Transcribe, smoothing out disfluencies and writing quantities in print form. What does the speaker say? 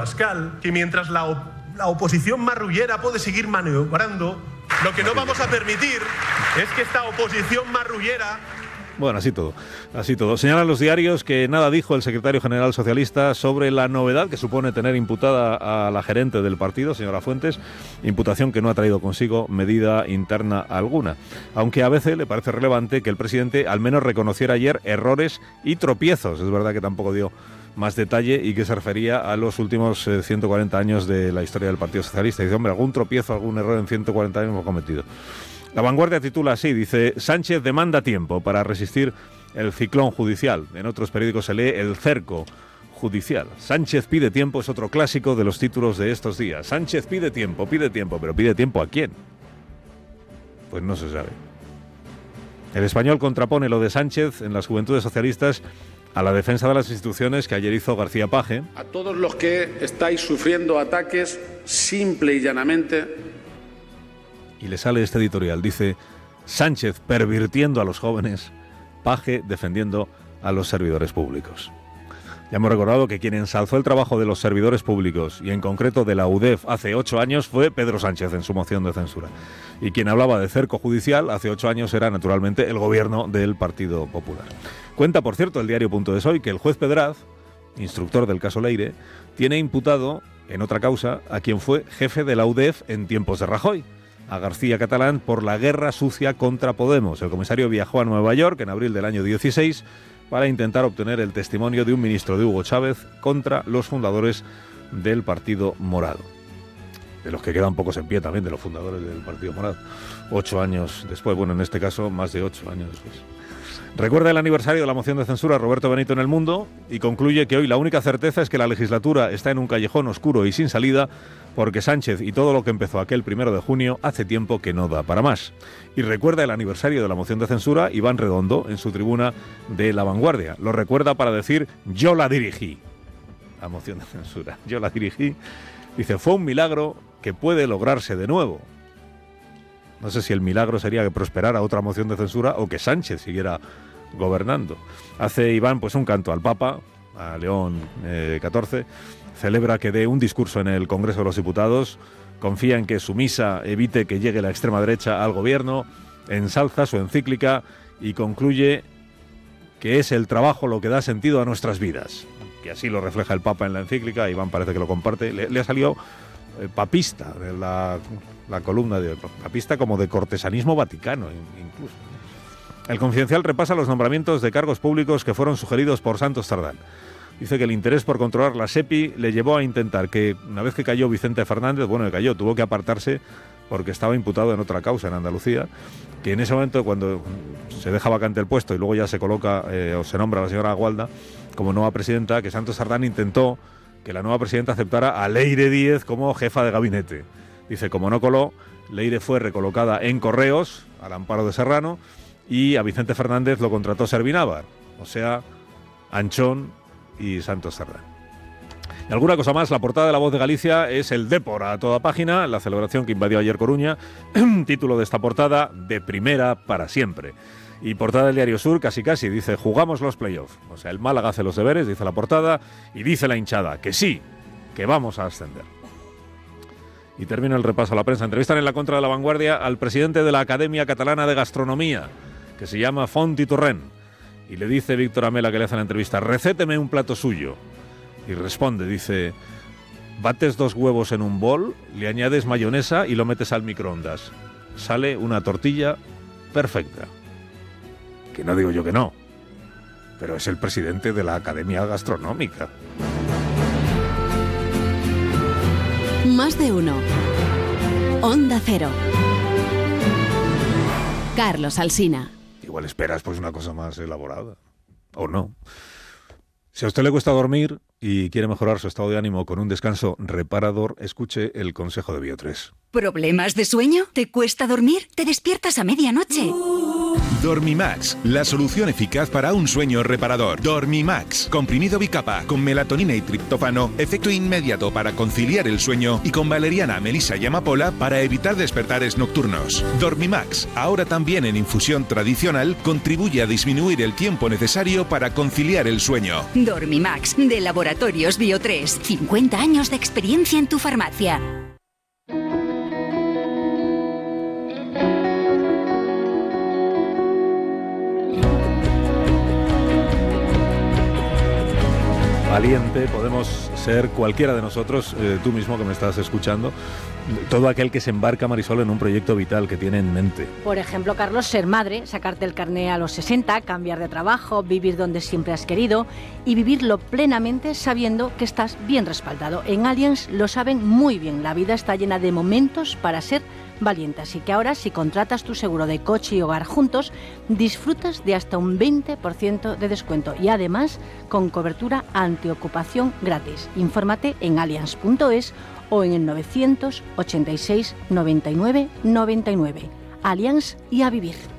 Abascal, que mientras la oposición marrullera puede seguir maniobrando, lo que no vamos a permitir es que esta oposición marrullera... Bueno, así todo. Señalan los diarios que nada dijo el secretario general socialista sobre la novedad que supone tener imputada a la gerente del partido, señora Fuentes, imputación que no ha traído consigo medida interna alguna. Aunque a veces le parece relevante que el presidente al menos reconociera ayer errores y tropiezos. Es verdad que tampoco dio más detalle y que se refería a los últimos 140 años de la historia del Partido Socialista. Dice, hombre, algún tropiezo, algún error en 140 años hemos cometido. La Vanguardia titula así, dice, Sánchez demanda tiempo para resistir el ciclón judicial. En otros periódicos se lee el cerco judicial. Sánchez pide tiempo es otro clásico de los títulos de estos días. Sánchez pide tiempo, pero ¿pide tiempo a quién? Pues no se sabe. El Español contrapone lo de Sánchez en las Juventudes Socialistas a la defensa de las instituciones que ayer hizo García Page. A todos los que estáis sufriendo ataques, simple y llanamente... Y le sale este editorial, dice, Sánchez pervirtiendo a los jóvenes, Page defendiendo a los servidores públicos. Ya hemos recordado que quien ensalzó el trabajo de los servidores públicos, y en concreto de la UDEF, hace 8 años fue Pedro Sánchez en su moción de censura. Y quien hablaba de cerco judicial hace 8 años era naturalmente el gobierno del Partido Popular. Cuenta, por cierto, el diario.es hoy que el juez Pedraz, instructor del caso Leire, tiene imputado en otra causa a quien fue jefe de la UDEF en tiempos de Rajoy, a García Catalán, por la guerra sucia contra Podemos. El comisario viajó a Nueva York en abril del año 16 para intentar obtener el testimonio de un ministro de Hugo Chávez contra los fundadores del Partido Morado. De los que quedan pocos en pie también, de los fundadores del Partido Morado. 8 años después, bueno, en este caso más de 8 años después. Recuerda el aniversario de la moción de censura Roberto Benito en El Mundo y concluye que hoy la única certeza es que la legislatura está en un callejón oscuro y sin salida porque Sánchez y todo lo que empezó aquel 1 de junio hace tiempo que no da para más. Y recuerda el aniversario de la moción de censura Iván Redondo en su tribuna de La Vanguardia. Lo recuerda para decir, yo la dirigí. La moción de censura, yo la dirigí. Dice, fue un milagro que puede lograrse de nuevo. No sé si el milagro sería que prosperara otra moción de censura o que Sánchez siguiera gobernando. Hace Iván pues un canto al Papa, a León XIV, celebra que dé un discurso en el Congreso de los Diputados, confía en que su misa evite que llegue la extrema derecha al gobierno, ensalza su encíclica y concluye que es el trabajo lo que da sentido a nuestras vidas. Que así lo refleja el Papa en la encíclica, Iván parece que lo comparte, le ha salido papista de la columna de papista como de cortesanismo vaticano incluso. El Confidencial repasa los nombramientos de cargos públicos que fueron sugeridos por Santos Tardán. Dice que el interés por controlar la SEPI le llevó a intentar que, una vez que cayó Vicente Fernández, tuvo que apartarse porque estaba imputado en otra causa en Andalucía, que en ese momento, cuando se deja vacante el puesto y luego ya se coloca o se nombra a la señora Agualda como nueva presidenta, que Santos Tardán intentó que la nueva presidenta aceptara a Leire Díez como jefa de gabinete. Dice, como no coló, Leire fue recolocada en Correos, al amparo de Serrano, y a Vicente Fernández lo contrató Servinávar, o sea, Anchón y Santos Tardán. Y alguna cosa más, la portada de La Voz de Galicia es el Dépor a toda página, la celebración que invadió ayer Coruña, título de esta portada, de primera para siempre. Y portada del Diario Sur, casi, dice, jugamos los playoffs. O sea, el Málaga hace los deberes, dice la portada, y dice la hinchada, que sí, que vamos a ascender. Y termina el repaso a la prensa. Entrevistan en la contra de La Vanguardia al presidente de la Academia Catalana de Gastronomía, que se llama Font i Torrent. Y le dice Víctor Amela, que le hace la entrevista, recéteme un plato suyo. Y responde, dice, bates 2 huevos en un bol, le añades mayonesa y lo metes al microondas. Sale una tortilla perfecta. Que no digo yo que no, pero es el presidente de la Academia Gastronómica. Más de uno. Onda Cero. Carlos Alsina. Igual esperas pues una cosa más elaborada, o no. Si a usted le cuesta dormir y quiere mejorar su estado de ánimo con un descanso reparador, escuche el consejo de Bio3. ¿Problemas de sueño? ¿Te cuesta dormir? ¿Te despiertas a medianoche? Dormimax, la solución eficaz para un sueño reparador. Dormimax, comprimido bicapa con melatonina y triptófano, efecto inmediato para conciliar el sueño y con valeriana, melisa y amapola para evitar despertares nocturnos. Dormimax, ahora también en infusión tradicional, contribuye a disminuir el tiempo necesario para conciliar el sueño. Dormimax, de Laboratorios Bio3, 50 años de experiencia en tu farmacia. Valiente, podemos ser cualquiera de nosotros, tú mismo que me estás escuchando, todo aquel que se embarca, Marisol, en un proyecto vital que tiene en mente. Por ejemplo, Carlos, ser madre, sacarte el carné a los 60, cambiar de trabajo, vivir donde siempre has querido y vivirlo plenamente sabiendo que estás bien respaldado. En Allianz lo saben muy bien, la vida está llena de momentos para ser valiente. Así que ahora, si contratas tu seguro de coche y hogar juntos, disfrutas de hasta un 20% de descuento y además con cobertura antiocupación gratis. Infórmate en allianz.es o en el 986 99 99. Allianz y a vivir.